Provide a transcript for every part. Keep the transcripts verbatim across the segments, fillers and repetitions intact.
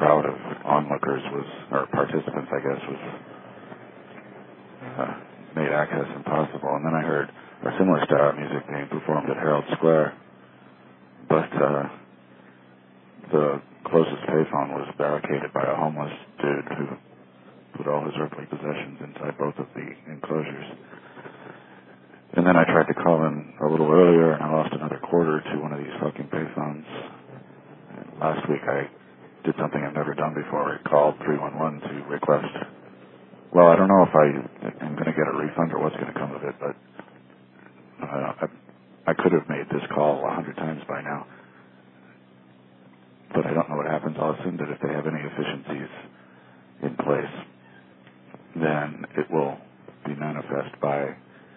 crowd of onlookers was, or participants, I guess, was uh, made access impossible. And then I heard a similar style of music being performed at Herald Square, but uh, the closest payphone was barricaded by a homeless dude who put all his earthly possessions inside both of the enclosures. And then I tried to call in a little earlier, and I lost another quarter to one of these fucking payphones. And last week I did something I've never done before. I called three one one to request, well, I don't know if I am going to get a refund or what's going to come of it, but uh, I, I could have made this call a hundred times by now. But I don't know what happens. I'll assume that if they have any efficiencies in place, then it will be manifest by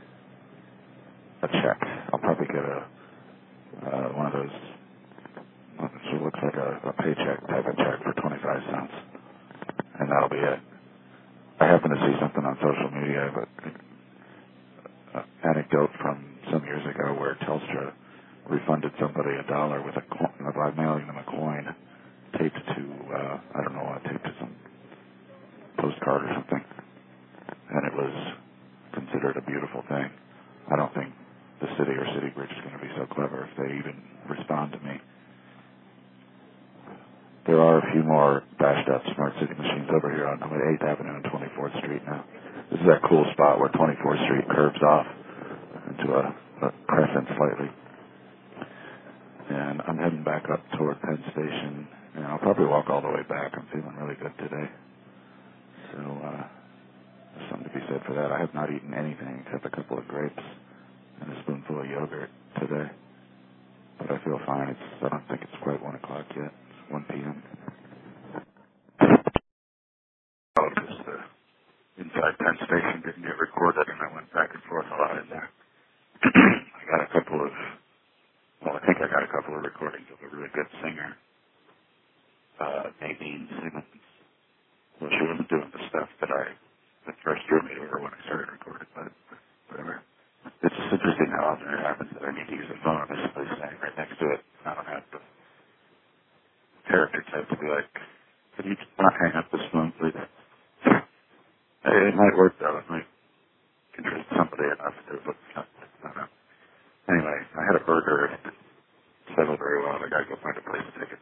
a check. I'll probably get a uh, one of those, it looks like a, a paycheck type of check for twenty-five cents, and that'll be it. I happen to see something on social media, but an anecdote from some years ago where Telstra refunded somebody a dollar with a coin, by mailing them a coin taped to, uh, I don't know what, taped to some postcard or something, and it was considered a beautiful thing. I don't think the city or City Bridge is going to be so clever if they even respond to me. There are a few more bashed up smart city machines over here on eighth Avenue and twenty-fourth Street now. This is that cool spot where twenty-fourth Street curves off into a, a crescent slightly. And I'm heading back up toward Penn Station, and I'll probably walk all the way back. I'm feeling really good today. So, uh, there's something to be said for that. I have not eaten anything except a couple of grapes and a spoonful of yogurt today. But I feel fine. It's, I don't think it's quite one o'clock yet. It's one p.m. Oh, because the inside Penn Station didn't get recorded, and I went back and forth a lot in there. I got a couple of, well, I think I got a couple of recordings of a really good singer, uh, Nadine Simmons. Well, she wasn't doing the stuff that I, that first drew me to her when I started recording, but whatever. It's just interesting how often it happens that I need to use a phone. There's somebody standing right next to it. I don't have the character type to be like, could you not hang up this phone, please? It might work, though. It might